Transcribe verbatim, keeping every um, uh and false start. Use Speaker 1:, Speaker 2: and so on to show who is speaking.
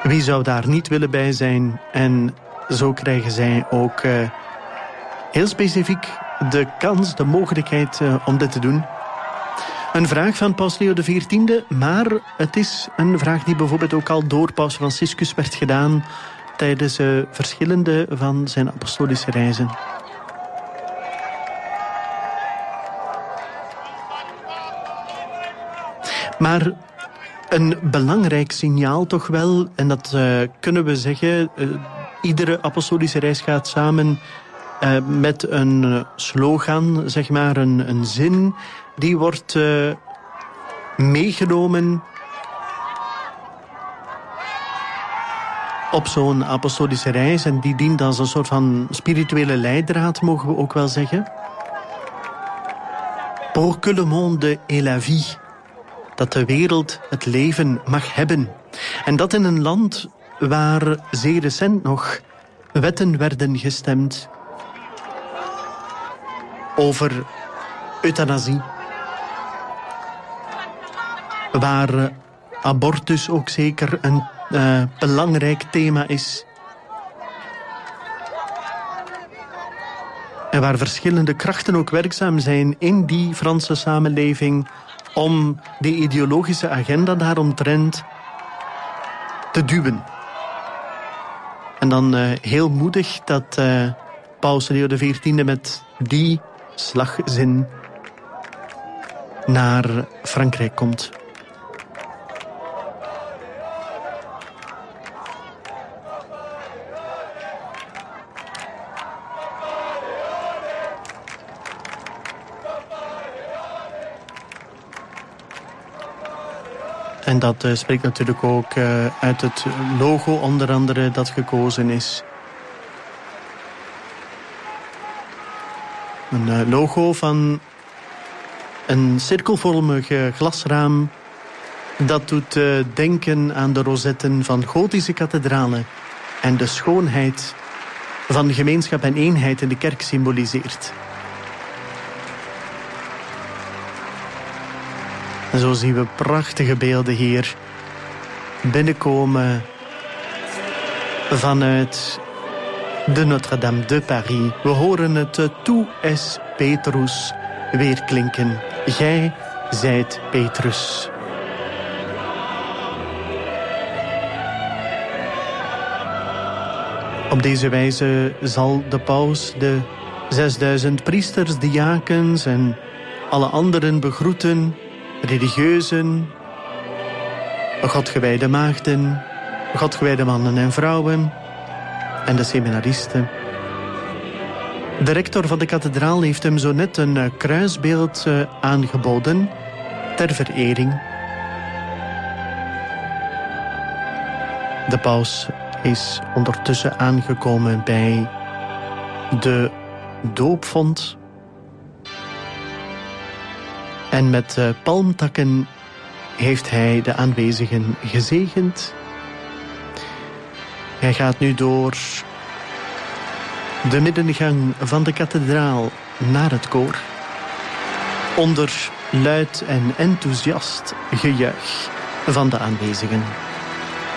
Speaker 1: Wie zou daar niet willen bij zijn? En zo krijgen zij ook uh, heel specifiek de kans, de mogelijkheid uh, om dit te doen. Een vraag van Paus Leo de veertiende, maar het is een vraag die bijvoorbeeld ook al door Paus Franciscus werd gedaan tijdens uh, verschillende van zijn apostolische reizen. Maar een belangrijk signaal toch wel, en dat uh, kunnen we zeggen, uh, iedere apostolische reis gaat samen uh, met een slogan, zeg maar, een, een zin, die wordt uh, meegenomen op zo'n apostolische reis en die dient als een soort van spirituele leidraad, mogen we ook wel zeggen. Pour que le monde ait la vie. Dat de wereld het leven mag hebben. En dat in een land waar zeer recent nog wetten werden gestemd over euthanasie. Waar abortus ook zeker een uh, belangrijk thema is. En waar verschillende krachten ook werkzaam zijn in die Franse samenleving om de ideologische agenda daaromtrent te duwen. En dan uh, heel moedig dat uh, Paus Leo de veertiende met die slagzin naar Frankrijk komt. En dat uh, spreekt natuurlijk ook uh, uit het logo onder andere dat gekozen is. Een uh, logo van een cirkelvormige glasraam dat doet uh, denken aan de rozetten van gotische kathedralen en de schoonheid van gemeenschap en eenheid in de kerk symboliseert. En zo zien we prachtige beelden hier binnenkomen vanuit de Notre-Dame de Paris. We horen het uh, Tu es Petrus weer klinken. Gij zijt Petrus. Op deze wijze zal de paus de zesduizend priesters, diakens en alle anderen begroeten, religieuzen, godgewijde maagden, godgewijde mannen en vrouwen en de seminaristen. De rector van de kathedraal heeft hem zo net een kruisbeeld aangeboden ter verering. De paus is ondertussen aangekomen bij de doopvont. En met uh, palmtakken heeft hij de aanwezigen gezegend. Hij gaat nu door de middengang van de kathedraal naar het koor. Onder luid en enthousiast gejuich van de aanwezigen.